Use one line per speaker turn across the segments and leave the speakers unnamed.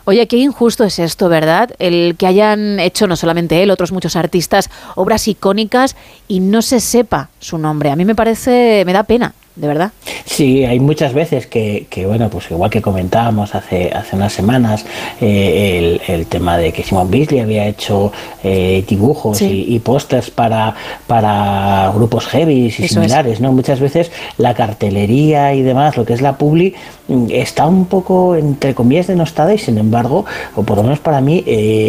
Oye, qué injusto es esto, ¿verdad? El que hayan hecho, no solamente él, otros muchos artistas, obras icónicas y no se sepa su nombre. A mí me da pena, de verdad.
Sí, hay muchas veces que bueno, pues igual que comentábamos hace unas semanas, el tema de que Simon Bisley había hecho dibujos y pósters para grupos heavies y eso similares, ¿no? Muchas veces la cartelería y demás, lo que es la publi, está un poco, entre comillas, denostada y sin embargo, o por lo menos para mí,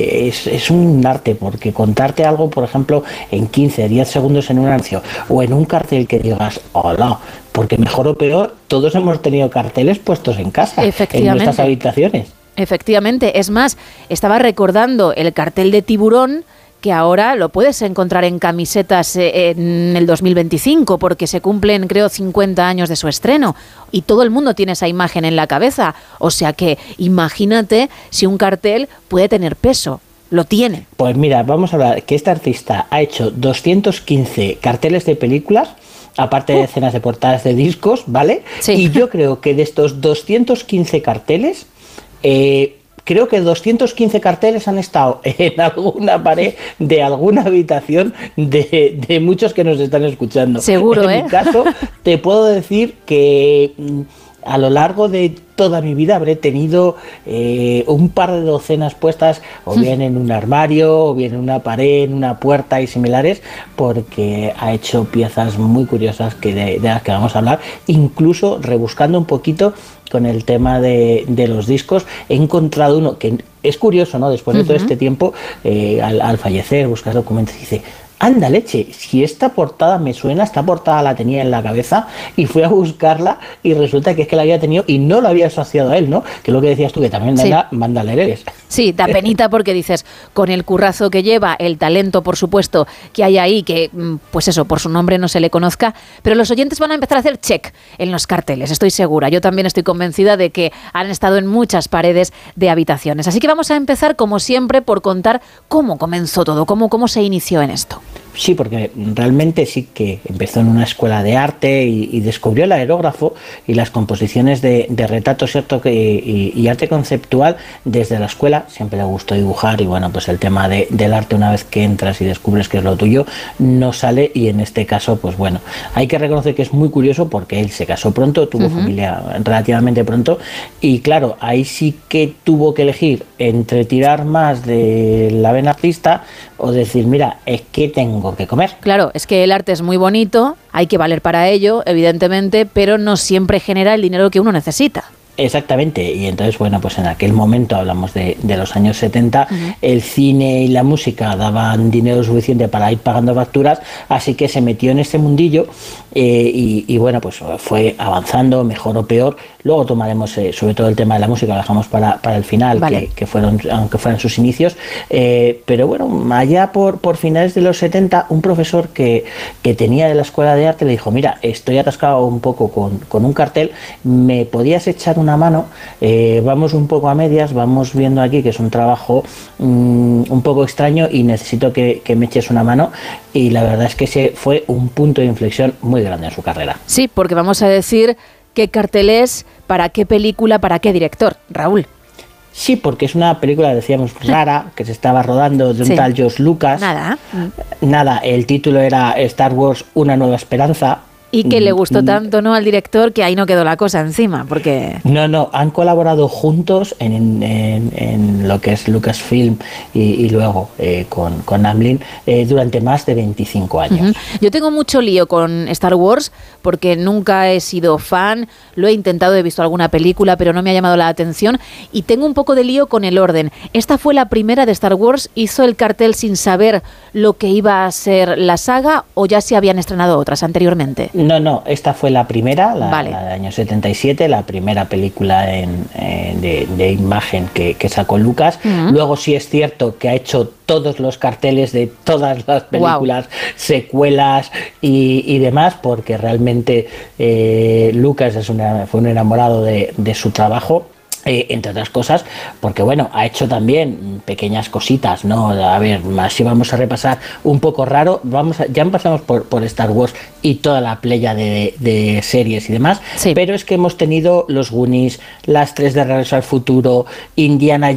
es un arte, porque contarte algo, por ejemplo, en 15, 10 segundos en un anuncio o en un cartel que digas, hola, porque mejor o peor, todos hemos tenido carteles puestos en casa, en nuestras habitaciones.
Efectivamente, es más, estaba recordando el cartel de Tiburón, que ahora lo puedes encontrar en camisetas en el 2025, porque se cumplen, creo, 50 años de su estreno, y todo el mundo tiene esa imagen en la cabeza. O sea que imagínate si un cartel puede tener peso. Lo tiene.
Pues mira, vamos a hablar que este artista ha hecho 215 carteles de películas, aparte de escenas de portadas de discos, ¿vale? Sí. Y yo creo que de estos 215 carteles, creo que 215 carteles han estado en alguna pared de alguna habitación de muchos que nos están escuchando.
Seguro,
En mi caso, te puedo decir que a lo largo de toda mi vida habré tenido un par de docenas puestas, o bien en un armario, o bien en una pared, en una puerta y similares, porque ha hecho piezas muy curiosas de las que vamos a hablar, incluso rebuscando un poquito con el tema de los discos. He encontrado uno que es curioso, ¿no? Después de todo este tiempo, al fallecer, buscas documentos y dice, anda leche, si esta portada me suena, esta portada la tenía en la cabeza, y fui a buscarla y resulta que es que la había tenido y no lo había asociado a él, ¿no? Que es lo que decías tú, que también manda leeres.
Sí, da penita porque dices, con el currazo que lleva, el talento, por supuesto, que hay ahí, que pues eso, por su nombre no se le conozca, pero los oyentes van a empezar a hacer check en los carteles, estoy segura. Yo también estoy convencida de que han estado en muchas paredes de habitaciones. Así que vamos a empezar, como siempre, por contar cómo comenzó todo, cómo se inició en esto.
Sí, porque realmente sí que empezó en una escuela de arte y descubrió el aerógrafo y las composiciones de retratos, ¿cierto? Y arte conceptual desde la escuela. Siempre le gustó dibujar y bueno, pues el tema del arte, una vez que entras y descubres que es lo tuyo, no sale, y en este caso, pues bueno, hay que reconocer que es muy curioso porque él se casó pronto, tuvo familia relativamente pronto y claro, ahí sí que tuvo que elegir entre tirar más de la vena artista o decir, mira, es que tengo que comer.
Claro, es que el arte es muy bonito, hay que valer para ello, evidentemente, pero no siempre genera el dinero que uno necesita.
Exactamente, y entonces, bueno, pues en aquel momento, hablamos de los años 70, el cine y la música daban dinero suficiente para ir pagando facturas, así que se metió en este mundillo y bueno, pues fue avanzando, mejor o peor. Luego tomaremos sobre todo el tema de la música, lo dejamos para el final, vale, que fueron, aunque fueran sus inicios, pero bueno, allá por finales de los 70, un profesor que tenía de la escuela de arte le dijo, mira, estoy atascado un poco con un cartel, ¿me podías echar una mano? Vamos un poco a medias, vamos viendo aquí que es un trabajo un poco extraño y necesito que me eches una mano, y la verdad es que ese fue un punto de inflexión muy grande en su carrera.
Sí, porque vamos a decir qué cartel es, para qué película, para qué director, Raúl.
Sí, porque es una película, decíamos, rara, que se estaba rodando de un tal George Lucas. Nada, el título era Star Wars, Una nueva esperanza.
Y que le gustó tanto, ¿no?, al director, que ahí no quedó la cosa encima, porque...
No, han colaborado juntos en lo que es Lucasfilm y luego con Amblin durante más de 25 años.
Yo tengo mucho lío con Star Wars porque nunca he sido fan, lo he intentado, he visto alguna película, pero no me ha llamado la atención, y tengo un poco de lío con el orden. Esta fue la primera de Star Wars, hizo el cartel sin saber lo que iba a ser la saga, o ya se habían estrenado otras anteriormente.
No, esta fue la primera, la del año 77, la primera película de imagen que sacó Lucas. Luego sí es cierto que ha hecho todos los carteles de todas las películas, secuelas y demás, porque realmente Lucas fue un enamorado de su trabajo. Entre otras cosas, porque bueno, ha hecho también pequeñas cositas, ¿no? A ver, si vamos a repasar un poco raro, ya empezamos por Star Wars y toda la playa de series y demás, pero es que hemos tenido los Goonies, las 3 de Regreso al Futuro, Indiana